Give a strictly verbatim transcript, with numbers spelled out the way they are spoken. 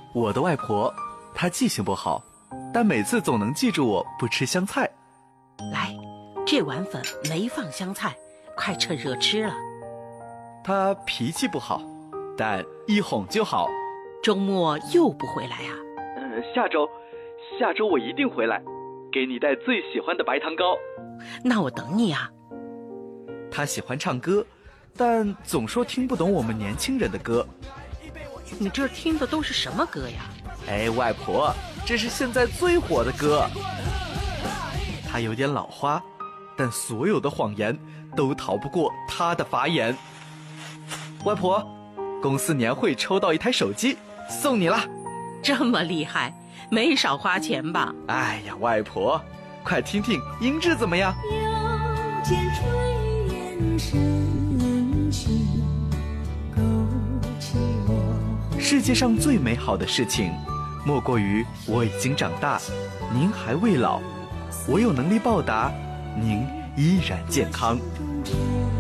我的外婆，她记性不好，但每次总能记住我不吃香菜。 来，这碗粉没放香菜，快趁热吃了。 她脾气不好，但一哄就好。 周末又不回来啊？ 嗯，下周，下周我一定回来，给你带最喜欢的白糖糕。 那我等你啊。 她喜欢唱歌，但总说听不懂我们年轻人的歌。 你这听的都是什么歌呀？ 哎，外婆，这是现在最火的歌。她有点老花，但所有的谎言都逃不过她的法眼。外婆，公司年会抽到一台手机，送你了。 这么厉害，没少花钱吧？ 哎呀，外婆，快听听音质怎么样？ 又见炊烟升起，勾起我。 世界上最美好的事情，莫过于我已经长大，您还未老，我有能力报答，您依然健康。